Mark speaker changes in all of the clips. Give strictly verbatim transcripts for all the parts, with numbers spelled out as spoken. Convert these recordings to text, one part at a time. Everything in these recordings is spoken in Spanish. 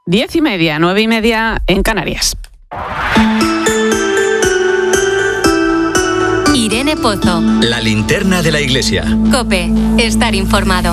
Speaker 1: Diez y media, nueve y media en Canarias.
Speaker 2: Irene Pozo.
Speaker 3: La linterna de la iglesia.
Speaker 2: COPE. Estar informado.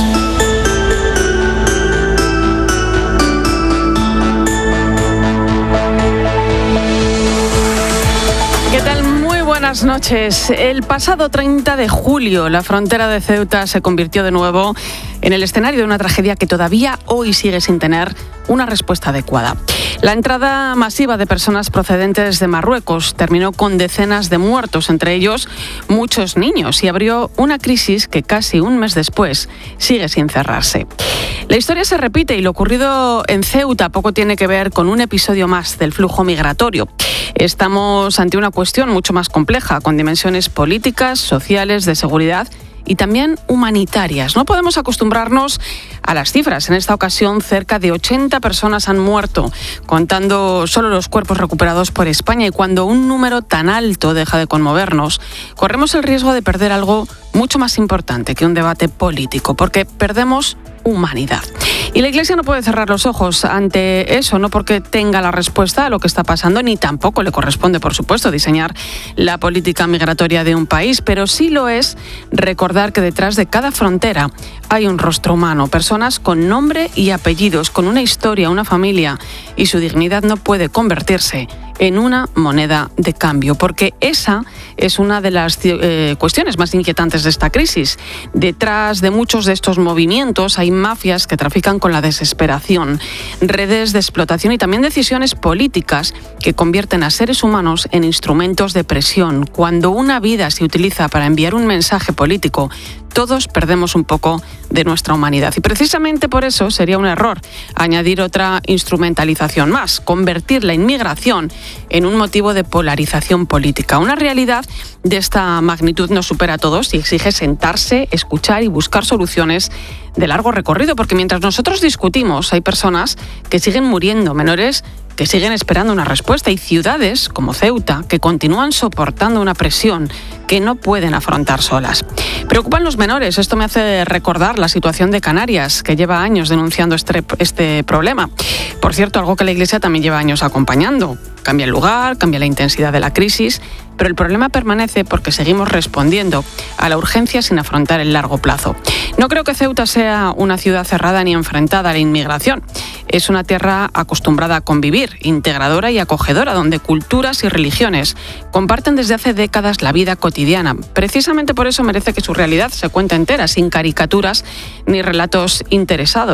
Speaker 1: ¿Qué tal? Muy buenas noches. El pasado treinta de julio, la frontera de Ceuta se convirtió de nuevo en el escenario de una tragedia que todavía hoy sigue sin tener una respuesta adecuada. La entrada masiva de personas procedentes de Marruecos terminó con decenas de muertos, entre ellos muchos niños, y abrió una crisis que casi un mes después sigue sin cerrarse. La historia se repite y lo ocurrido en Ceuta poco tiene que ver con un episodio más del flujo migratorio. Estamos ante una cuestión mucho más compleja, con dimensiones políticas, sociales, de seguridad y también humanitarias. No podemos acostumbrarnos a las cifras. En esta ocasión, cerca de ochenta personas han muerto, contando solo los cuerpos recuperados por España. Y cuando un número tan alto deja de conmovernos, corremos el riesgo de perder algo mucho más importante que un debate político, porque perdemos humanidad. Y la Iglesia no puede cerrar los ojos ante eso, no porque tenga la respuesta a lo que está pasando, ni tampoco le corresponde, por supuesto, diseñar la política migratoria de un país, pero sí lo es recordar que detrás de cada frontera hay un rostro humano, personas con nombre y apellidos, con una historia, una familia, y su dignidad no puede convertirse en una moneda de cambio, porque esa es una de las eh, cuestiones más inquietantes de esta crisis. Detrás de muchos de estos movimientos hay mafias que trafican con la desesperación, redes de explotación y también decisiones políticas que convierten a seres humanos en instrumentos de presión. Cuando una vida se utiliza para enviar un mensaje político, todos perdemos un poco de nuestra humanidad. Y precisamente por eso sería un error añadir otra instrumentalización más, convertir la inmigración en un motivo de polarización política. Una realidad de esta magnitud nos supera a todos y exige sentarse, escuchar y buscar soluciones de largo recorrido, porque mientras nosotros discutimos, hay personas que siguen muriendo, menores que siguen esperando una respuesta, y ciudades como Ceuta que continúan soportando una presión que no pueden afrontar solas. Preocupan los menores. Esto me hace recordar la situación de Canarias, que lleva años denunciando este, este problema. Por cierto, algo que la Iglesia también lleva años acompañando. Cambia el lugar, cambia la intensidad de la crisis, pero el problema permanece porque seguimos respondiendo a la urgencia sin afrontar el largo plazo. No creo que Ceuta sea una ciudad cerrada ni enfrentada a la inmigración. Es una tierra acostumbrada a convivir, integradora y acogedora, donde culturas y religiones comparten desde hace décadas la vida cotidiana. Precisamente por eso merece que su realidad se cuente entera, sin caricaturas ni relatos interesados.